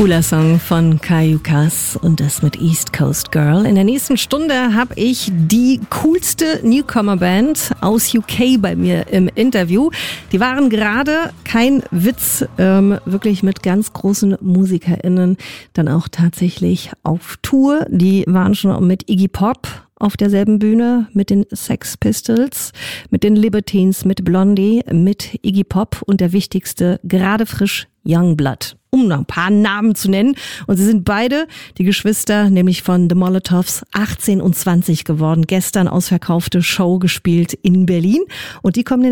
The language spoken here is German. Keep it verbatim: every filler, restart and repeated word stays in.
Cooler Song von Kayukas und das mit East Coast Girl. In der nächsten Stunde habe ich die coolste Newcomer-Band aus U K bei mir im Interview. Die waren gerade, kein Witz, ähm, wirklich mit ganz großen MusikerInnen dann auch tatsächlich auf Tour. Die waren schon mit Iggy Pop auf derselben Bühne, mit den Sex Pistols, mit den Libertines, mit Blondie, mit Iggy Pop und der wichtigste, gerade frisch, Youngblood, um noch ein paar Namen zu nennen. Und sie sind beide die Geschwister, nämlich von The Molotovs, achtzehn und zwanzig geworden. Gestern ausverkaufte Show gespielt in Berlin. Und die kommen in